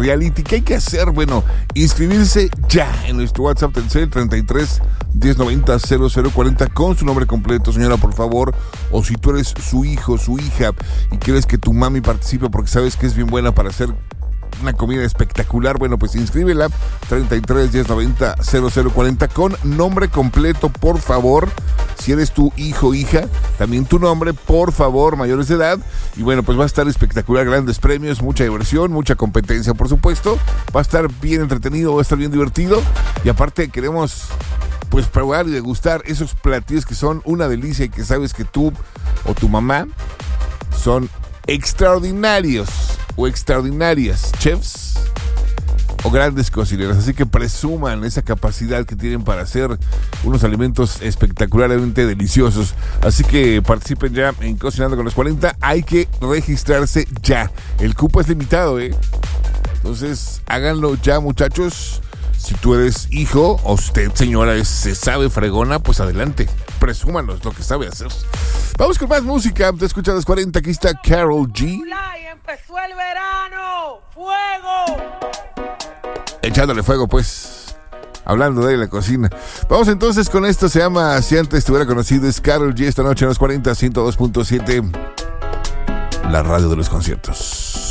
reality. ¿Qué hay que hacer? Bueno, inscribirse ya en nuestro WhatsApp Telcel 33 1090 0040 con su nombre completo, señora, por favor. O si tú eres su hijo, su hija y quieres que tu mami participe porque sabes que es bien buena para hacer una comida espectacular, bueno, pues inscríbela 33 1090 0040 con nombre completo, por favor. Si eres tu hijo o hija, también tu nombre, por favor, mayores de edad. Y bueno, pues va a estar espectacular, grandes premios, mucha diversión, mucha competencia, por supuesto. Va a estar bien entretenido, va a estar bien divertido. Y aparte queremos pues probar y degustar esos platillos que son una delicia y que sabes que tú o tu mamá son extraordinarios o extraordinarias chefs o grandes cocineras, así que presuman esa capacidad que tienen para hacer unos alimentos espectacularmente deliciosos. Así que participen ya en Cocinando con los 40. Hay que registrarse ya, el cupo es limitado, entonces háganlo ya, muchachos. Si tú eres hijo o usted, señora, se sabe fregona, pues adelante, presúmanos lo que sabe hacer. Vamos con más música. Te escuchas los 40. Aquí está Karol G. Empezó el verano. ¡Fuego! Echándole fuego, pues. Hablando de la cocina. Vamos entonces con esto. Se llama Si Antes Te Hubiera Conocido. Es Karol G esta noche en los 40, 102.7. La radio de los conciertos.